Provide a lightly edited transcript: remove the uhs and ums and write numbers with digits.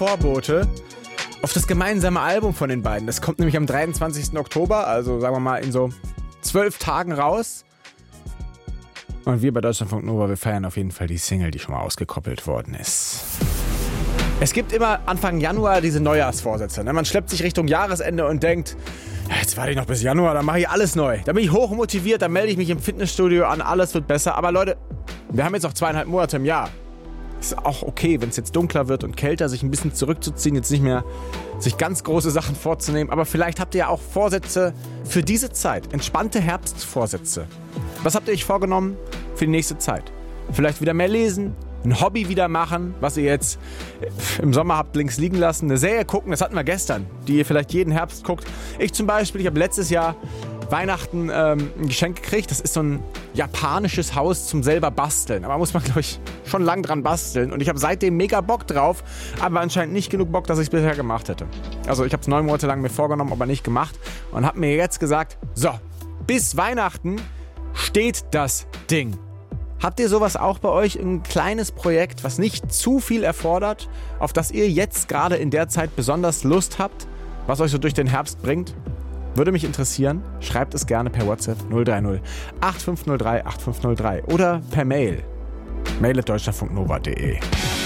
Vorbote auf das gemeinsame Album von den beiden. Das kommt nämlich am 23. Oktober, also sagen wir mal in so 12 Tagen raus. Und wir bei Deutschlandfunk Nova, wir feiern auf jeden Fall die Single, die schon mal ausgekoppelt worden ist. Es gibt immer Anfang Januar diese Neujahrsvorsätze. Man schleppt sich Richtung Jahresende und denkt, jetzt warte ich noch bis Januar, dann mache ich alles neu. Dann bin ich hochmotiviert, dann melde ich mich im Fitnessstudio an, alles wird besser. Aber Leute, wir haben jetzt noch 2,5 Monate im Jahr. Ist auch okay, wenn es jetzt dunkler wird und kälter, sich ein bisschen zurückzuziehen, jetzt nicht mehr sich ganz große Sachen vorzunehmen. Aber vielleicht habt ihr ja auch Vorsätze für diese Zeit, entspannte Herbstvorsätze. Was habt ihr euch vorgenommen für die nächste Zeit? Vielleicht wieder mehr lesen, ein Hobby wieder machen, was ihr jetzt im Sommer habt links liegen lassen, eine Serie gucken, das hatten wir gestern, die ihr vielleicht jeden Herbst guckt. Ich zum Beispiel, ich habe letztes Jahr Weihnachten ein Geschenk gekriegt. Das ist so ein japanisches Haus zum selber basteln. Aber da muss man, glaube ich, schon lang dran basteln. Und ich habe seitdem mega Bock drauf, aber anscheinend nicht genug Bock, dass ich es bisher gemacht hätte. Also ich habe es 9 Monate lang mir vorgenommen, aber nicht gemacht. Und habe mir jetzt gesagt, so, bis Weihnachten steht das Ding. Habt ihr sowas auch bei euch? Ein kleines Projekt, was nicht zu viel erfordert, auf das ihr jetzt gerade in der Zeit besonders Lust habt, was euch so durch den Herbst bringt? Würde mich interessieren. Schreibt es gerne per WhatsApp 030 8503 8503 oder per Mail. mail@deutschlandfunknova.de.